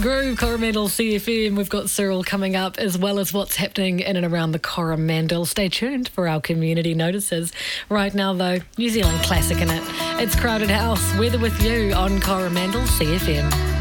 Groove, Coromandel CFM. We've got Cyril coming up, as well as what's happening in and around the Coromandel. Stay tuned for our community notices. Right now, though, New Zealand classic in it. It's Crowded House, Weather With You on Coromandel CFM.